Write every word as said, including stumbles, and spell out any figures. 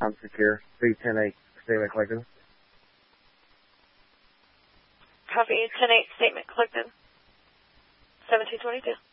I'm secure. B ten eight, statement collected. Copy ten eight, statement collected. seventeen twenty-two.